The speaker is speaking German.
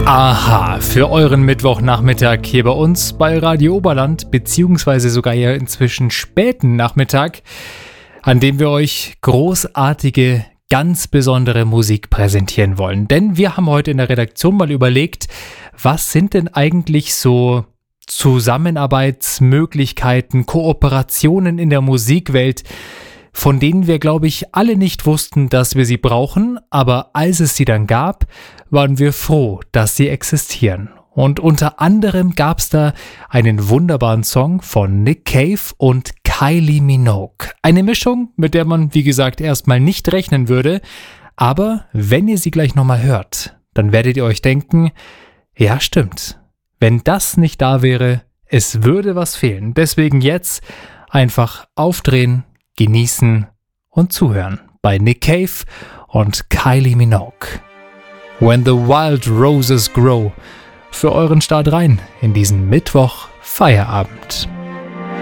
Aha, für euren Mittwochnachmittag hier bei uns bei Radio Oberland, beziehungsweise sogar ja inzwischen späten Nachmittag, an dem wir euch großartige, ganz besondere Musik präsentieren wollen. Denn wir haben heute in der Redaktion mal überlegt, was sind denn eigentlich so Zusammenarbeitsmöglichkeiten, Kooperationen in der Musikwelt, von denen wir, glaube ich, alle nicht wussten, dass wir sie brauchen, aber als es sie dann gab, waren wir froh, dass sie existieren. Und unter anderem gab es da einen wunderbaren Song von Nick Cave und Kylie Minogue. Eine Mischung, mit der man, wie gesagt, erstmal nicht rechnen würde, aber wenn ihr sie gleich nochmal hört, dann werdet ihr euch denken, ja stimmt, wenn das nicht da wäre, es würde was fehlen. Deswegen jetzt einfach aufdrehen, genießen und zuhören bei Nick Cave und Kylie Minogue. When the Wild Roses Grow. Für euren Start rein in diesen Mittwoch Feierabend.